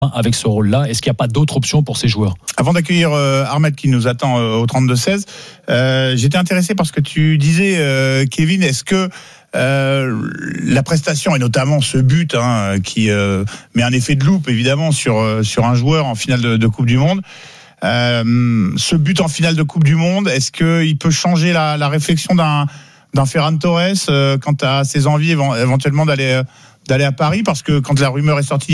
avec ce rôle-là. Est-ce qu'il n'y a pas d'autres options pour ces joueurs ? Avant d'accueillir Ahmed qui nous attend au 32-16, j'étais intéressé par ce que tu disais, Kevin. Est-ce que la prestation et notamment ce but qui met un effet de loupe évidemment sur un joueur en finale de Coupe du Monde, ce but en finale de Coupe du Monde, est-ce qu'il peut changer la réflexion d'un Ferran Torres quant à ses envies éventuellement d'aller à Paris, parce que quand la rumeur est sortie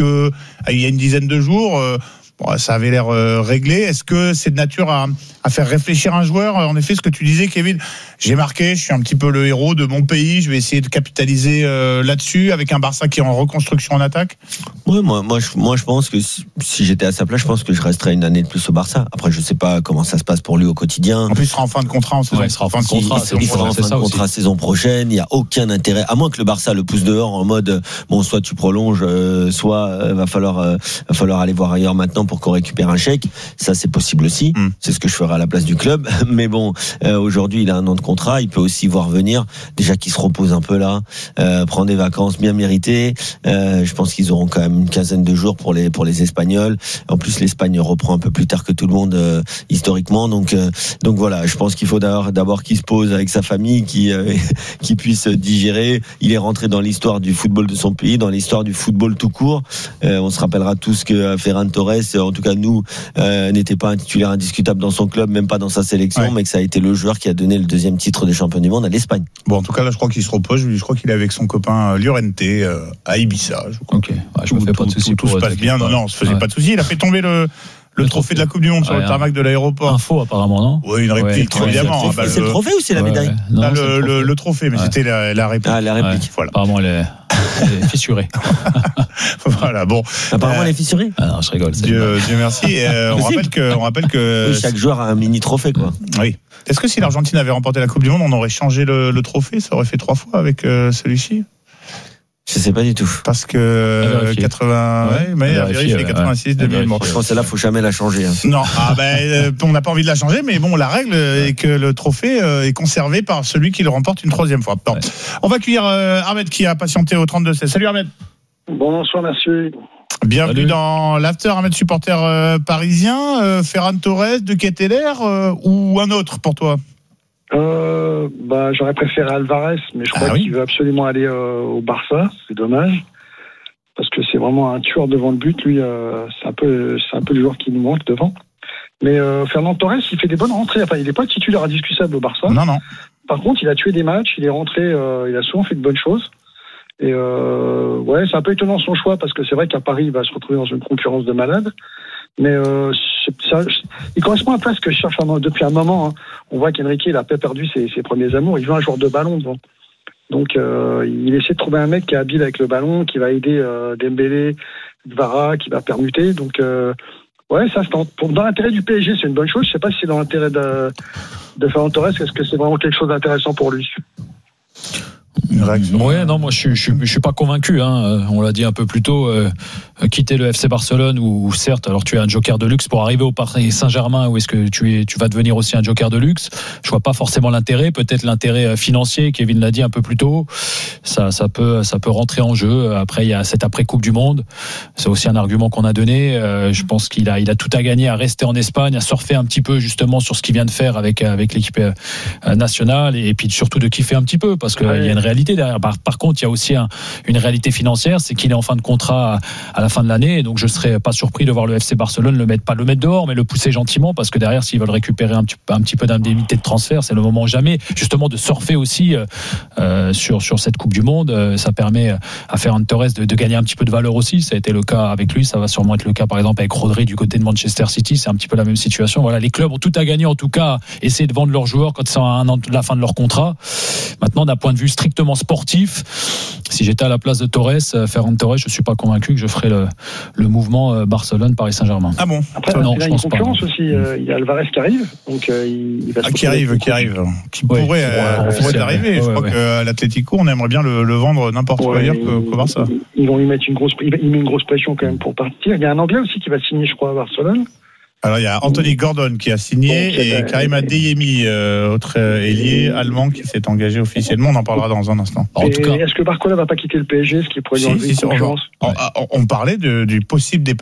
il y a une dizaine de jours, ça avait l'air réglé. Est-ce que c'est de nature à faire réfléchir un joueur ? En effet, ce que tu disais, Kevin, j'ai marqué, je suis un petit peu le héros de mon pays, je vais essayer de capitaliser là-dessus, avec un Barça qui est en reconstruction en attaque. Oui, moi je pense que si j'étais à sa place, je pense que je resterais une année de plus au Barça. Après, je sais pas comment ça se passe pour lui au quotidien. En plus, il sera en fin de contrat en saison. Ouais, il sera en fin de contrat. Il sera en fin de contrat saison prochaine. Il n'y a aucun intérêt, à moins que le Barça le pousse dehors en mode soit tu prolonges, soit va falloir aller voir ailleurs maintenant pour qu'on récupère un chèque. Ça, c'est possible aussi. C'est ce que je ferai à la place du club. Mais bon, aujourd'hui, il a un an de contrat. Il peut aussi voir venir. Déjà qu'il se repose un peu là, prendre des vacances bien méritées. Je pense qu'ils auront quand même une quinzaine de jours pour les Espagnols. En plus, l'Espagne reprend un peu plus tard que tout le monde historiquement. Donc voilà, je pense qu'il faut d'abord qu'il se pose avec sa famille, qui puisse digérer. Il est rentré dans l'histoire du football de son pays, dans l'histoire du football tout court. On se rappellera tous que Ferran Torres, en tout cas nous, n'était pas un titulaire indiscutable dans son club, même pas dans sa sélection, mais que ça a été le joueur qui a donné le deuxième titre de champion du monde à l'Espagne. Bon, en tout cas là, je crois qu'il se repose. Je crois qu'il est avec son copain Llorente à Ibiza. Ok, je me fais pas de soucis. Tout se passe bien. Non, on se faisait pas de soucis. Il a fait tomber le trophée de la Coupe du Monde sur le tarmac de l'aéroport. Info apparemment, non ? Oui, une réplique, évidemment. C'est le trophée ou c'est la médaille ? Non, le trophée, mais c'était la réplique. Ah, la réplique. Voilà. Apparemment, elle est fissurée. Voilà, bon. Apparemment, elle est fissurée. Ah non, je rigole. Dieu merci. On rappelle que chaque joueur a un mini trophée, quoi. Oui. Est-ce que si l'Argentine avait remporté la Coupe du Monde, on aurait changé le trophée ? Ça aurait fait 3 fois avec celui-ci ? Je sais pas du tout. Parce que 80, mais vérifier les 86, 2000. Bon. Je pense que là, faut jamais la changer. Non, on n'a pas envie de la changer, mais bon, la règle est que le trophée est conservé par celui qui le remporte une 3e fois. Bon. On va accueillir Ahmed qui a patienté au 32-16. Salut Ahmed. Bonsoir monsieur. Bienvenue dans l'after. Ahmed, supporter parisien. Ferran Torres, De Ketelaere ou un autre pour toi ? J'aurais préféré Alvarez, mais je crois qu'il veut absolument aller au Barça. C'est dommage, parce que c'est vraiment un tueur devant le but. Lui, c'est un peu le joueur qui nous manque devant. Mais Ferran Torres, il fait des bonnes rentrées. Enfin, il n'est pas titulaire indiscutable au Barça. Non. Par contre, il a tué des matchs. Il est rentré. Il a souvent fait de bonnes choses. Et c'est un peu étonnant son choix, parce que c'est vrai qu'à Paris, il va se retrouver dans une concurrence de malade. Mais il correspond un peu à ce que je cherche depuis un moment. Hein. On voit qu'Enrique, il a pas perdu ses premiers amours. Il veut un joueur de ballon devant. Donc, il essaie de trouver un mec qui est habile avec le ballon, qui va aider Dembélé, Kvara, qui va permuter. Donc, ça se tente. Dans l'intérêt du PSG, c'est une bonne chose. Je sais pas si c'est dans l'intérêt de Ferran Torres. Est-ce que c'est vraiment quelque chose d'intéressant pour lui ? Une réaction. Ouais, non, moi je suis pas convaincu. On l'a dit un peu plus tôt. Quitter le FC Barcelone, où certes, alors tu es un joker de luxe pour arriver au Paris Saint-Germain, où est-ce que tu vas devenir aussi un joker de luxe. Je vois pas forcément l'intérêt. Peut-être l'intérêt financier. Kevin l'a dit un peu plus tôt. Ça peut rentrer en jeu. Après, il y a cette après Coupe du Monde. C'est aussi un argument qu'on a donné. Je pense qu'il a tout à gagner à rester en Espagne, à surfer un petit peu justement sur ce qu'il vient de faire avec l'équipe nationale, et puis surtout de kiffer un petit peu, parce qu'il y a une réalité derrière. Par contre, il y a aussi une réalité financière, c'est qu'il est en fin de contrat à la fin de l'année, donc je serais pas surpris de voir le FC Barcelone pas le mettre dehors, mais le pousser gentiment, parce que derrière, s'ils veulent récupérer un petit peu d'indemnité de transfert, c'est le moment jamais justement de surfer aussi sur cette Coupe du Monde. Ça permet à Ferran Torres de gagner un petit peu de valeur aussi. Ça a été le cas avec lui, ça va sûrement être le cas par exemple avec Rodri du côté de Manchester City. C'est un petit peu la même situation. Voilà, les clubs ont tout à gagner, en tout cas essayer de vendre leurs joueurs quand c'est à un an de la fin de leur contrat. Maintenant, d'un point de vue strictement sportif, si j'étais à la place de Torres, Ferran Torres, je suis pas convaincu que je ferais le mouvement Barcelone-Paris Saint-Germain. Ah bon? Après, non, il y a une concurrence aussi. Il y a Alvarez qui arrive, donc il va qui arrive, qui pourrait arriver. Je crois qu'à l'Atlético, on aimerait bien le vendre n'importe où ailleurs qu'au Barça. Ils vont lui mettre il met une grosse pression quand même pour partir. Il y a un Anglais aussi qui va signer, je crois, à Barcelone. Alors il y a Anthony Gordon qui a signé et Karim Adeyemi, autre ailier allemand qui s'est engagé officiellement. On en parlera dans un instant. En tout cas, est-ce que Barcola va pas quitter le PSG, ce qui pourrait lui enlever une concurrence? On parlait du possible départ